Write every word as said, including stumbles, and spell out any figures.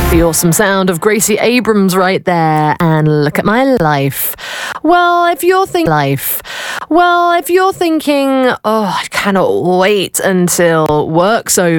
The awesome sound of Gracie Abrams right there, and look at my life. Well, if you're thinking life, well, if you're thinking, oh, I cannot wait until work's over.